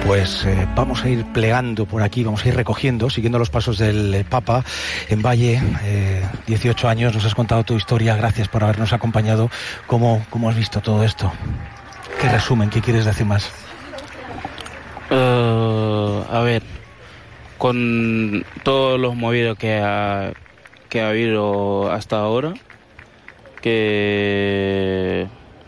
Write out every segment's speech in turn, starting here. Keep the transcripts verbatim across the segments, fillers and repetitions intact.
Pues eh, vamos a ir plegando por aquí, vamos a ir recogiendo, siguiendo los pasos del eh, Papa en Valle. Eh, dieciocho años, nos has contado tu historia, gracias por habernos acompañado. ¿Cómo, cómo has visto todo esto? ¿Qué resumen? ¿Qué quieres decir más? Uh, a ver, con todos los movidos que ha, que ha habido hasta ahora, que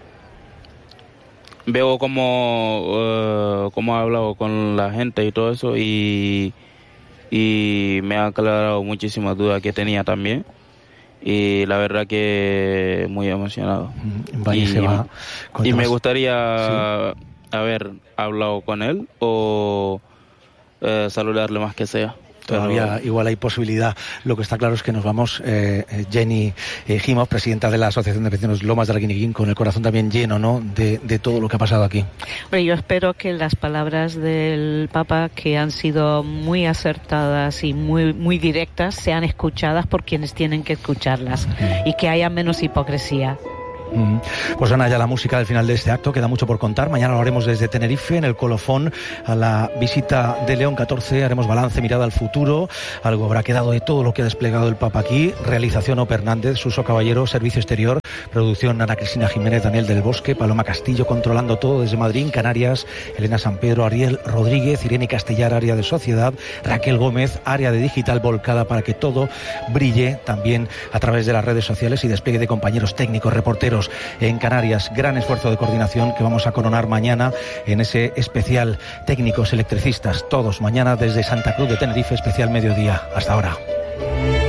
veo cómo, uh, cómo ha hablado con la gente y todo eso, y, y me ha aclarado muchísimas dudas que tenía también. Y la verdad que muy emocionado. Valle y se va y me gustaría sí. haber hablado con él o eh, saludarle más que sea. Todavía Pero... igual hay posibilidad. Lo que está claro es que nos vamos, eh, Jenny eh, Gimov, presidenta de la Asociación de Vecinos Lomas de Arguineguín, con el corazón también lleno, ¿no?, de, de todo lo que ha pasado aquí. Bueno, yo espero que las palabras del Papa, que han sido muy acertadas y muy, muy directas, sean escuchadas por quienes tienen que escucharlas, mm. y que haya menos hipocresía. Pues suena ya la música del final de este acto, queda mucho por contar. Mañana lo haremos desde Tenerife, en el colofón, a la visita de León catorce, haremos balance, mirada al futuro, algo habrá quedado de todo lo que ha desplegado el Papa aquí. Realización Ope Hernández, Suso Caballero, Servicio Exterior, producción Ana Cristina Jiménez, Daniel del Bosque, Paloma Castillo controlando todo desde Madrid, Canarias, Elena San Pedro, Ariel Rodríguez, Irene Castellar, área de sociedad, Raquel Gómez, área de digital volcada para que todo brille también a través de las redes sociales, y despliegue de compañeros técnicos, reporteros en Canarias. Gran esfuerzo de coordinación que vamos a coronar mañana en ese especial técnicos electricistas, todos mañana desde Santa Cruz de Tenerife, especial mediodía. Hasta ahora.